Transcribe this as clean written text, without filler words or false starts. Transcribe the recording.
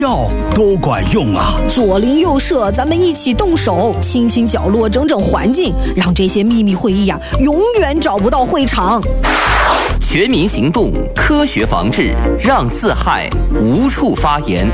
药都管用啊！ 左邻右舍，咱们一起动手，清清角落，整整环境，让这些秘密会议永远找不到会场。 全民行动，科学防治，让四害无处发言。